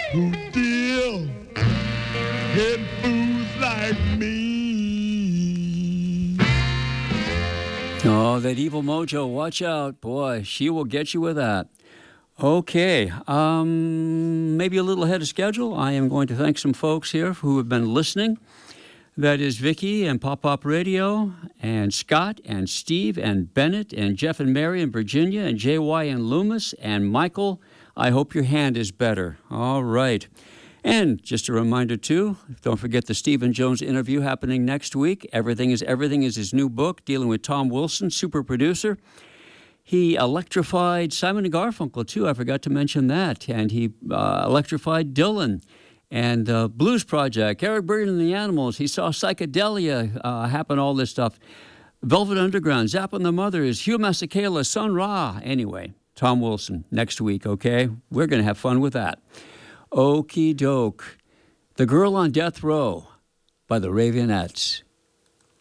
who deal in fools like me. Oh, that evil mojo, watch out. Boy, she will get you with that. Okay, maybe a little ahead of schedule. I am going to thank some folks here who have been listening. That is Vicky and Pop Pop Radio, and Scott and Steve and Bennett and Jeff and Mary and Virginia and JY and Loomis and Michael. I hope your hand is better. All right. And just a reminder, too, don't forget the Stephen Jones interview happening next week. Everything is his new book, dealing with Tom Wilson, super producer. He electrified Simon & Garfunkel, too. I forgot to mention that. And he electrified Dylan and Blues Project, Eric Burdon and the Animals. He saw psychedelia happen, all this stuff. Velvet Underground, Zapp and the Mothers, Hugh Masekela, Sun Ra. Anyway, Tom Wilson next week, okay? We're going to have fun with that. Okie doke. The Girl on Death Row by the Raveonettes.